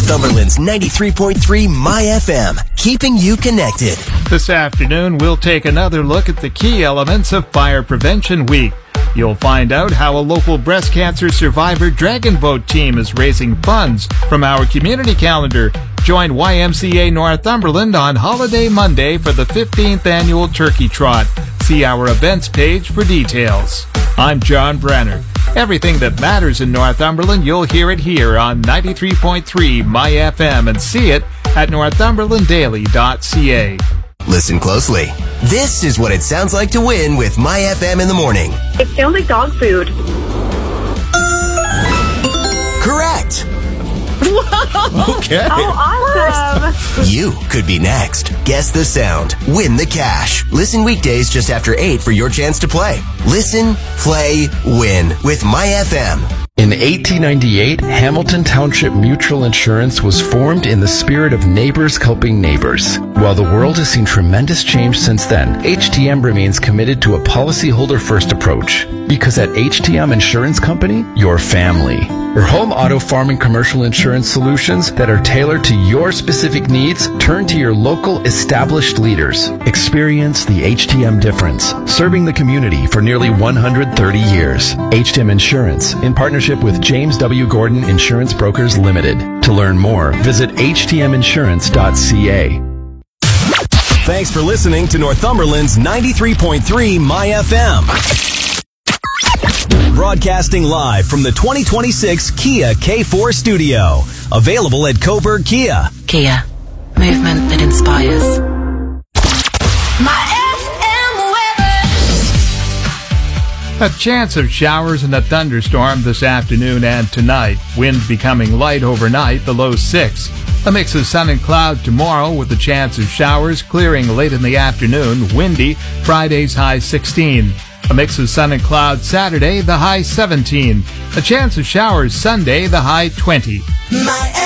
Northumberland's 93.3 My FM, keeping you connected. This afternoon, we'll take another look at the key elements of Fire Prevention Week. You'll find out how a local breast cancer survivor Dragon Boat team is raising funds from our community calendar. Join YMCA Northumberland on Holiday Monday for the 15th annual Turkey Trot. See our events page for details. I'm John Brenner. Everything that matters in Northumberland, you'll hear it here on 93.3 My FM and see it at northumberlanddaily.ca. Listen closely. This is what it sounds like to win with My FM in the morning. It sounds like dog food. Correct. Okay. Oh, awesome. You could be next. Guess the sound. Win the cash. Listen weekdays just after 8 for your chance to play. Listen, play, win with My FM. In 1898, Hamilton Township Mutual Insurance was formed in the spirit of neighbors helping neighbors. While the world has seen tremendous change since then, HTM remains committed to a policyholder-first approach. Because at HTM Insurance Company, your family. For home, auto, farm, and commercial insurance solutions that are tailored to your specific needs, turn to your local established leaders. Experience the HTM difference, serving the community for nearly 130 years. HTM Insurance, in partnership with James W. Gordon Insurance Brokers Limited. To learn more, visit htminsurance.ca. Thanks for listening to Northumberland's 93.3 My FM. Broadcasting live from the 2026 Kia K4 studio. Available at Coburg Kia. Kia. Movement that inspires. My FM weather. A chance of showers and a thunderstorm this afternoon and tonight. Wind becoming light overnight, the low 6. A mix of sun and cloud tomorrow with a chance of showers, clearing late in the afternoon. Windy, Friday's high 16. A mix of sun and cloud Saturday, the high 17. A chance of showers Sunday, the high 20. My